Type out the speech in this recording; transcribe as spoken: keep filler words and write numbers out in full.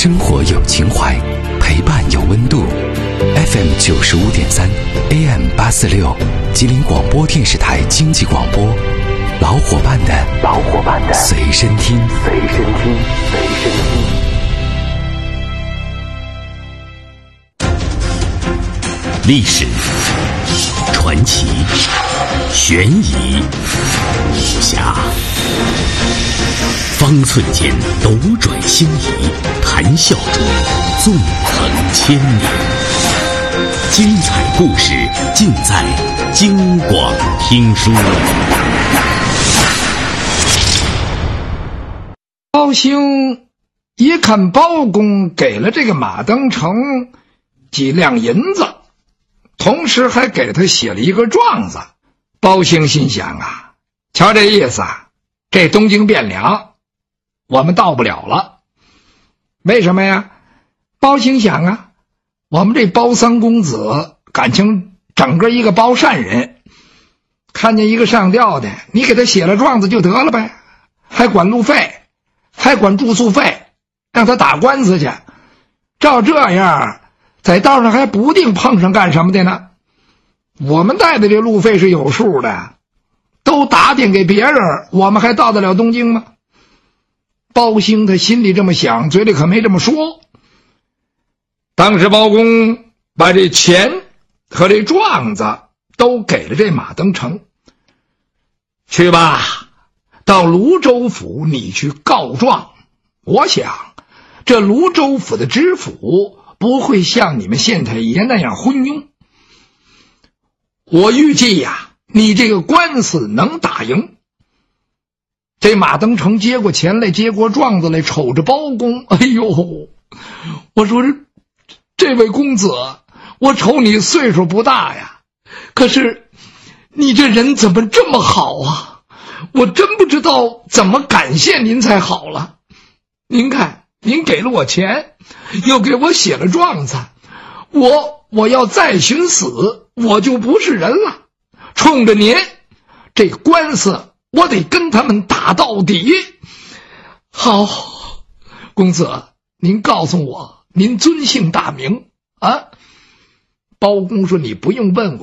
生活有情怀，陪伴有温度。F M 九十五点三 A M 八四六，吉林广播电视台经济广播，老伙伴的老伙伴的随身听，随身听，随身听。 历史、传奇、悬疑、武侠，方寸间斗转星移，谈笑中纵横千年。精彩故事尽在京广听书。 包兴一看包公给了这个马登成几两银子，同时还给他写了一个状子。包兴心想啊，瞧这意思啊，这东京汴梁我们到不了了。为什么呀？包兴想啊，我们这包三公子感情整个一个包善人，看见一个上吊的，你给他写了状子就得了呗，还管路费，还管住宿费，让他打官司去。照这样在道上还不定碰上干什么的呢。我们带的这路费是有数的，都打点给别人，我们还到得了东京吗？包兴他心里这么想，嘴里可没这么说。当时包公把这钱和这状子都给了这马登成，去吧，到泸州府你去告状。我想这泸州府的知府不会像你们县太爷那样昏庸，我预计呀，你这个官司能打赢。这马登成接过钱来，接过状子来，瞅着包公，哎呦，我说这这位公子，我瞅你岁数不大呀，可是你这人怎么这么好啊？我真不知道怎么感谢您才好了。您看，您给了我钱，又给我写了状子，我我要再寻死，我就不是人了。冲着您，这官司我得跟他们打到底。好，公子，您告诉我，您尊姓大名啊？包公说，你不用问我。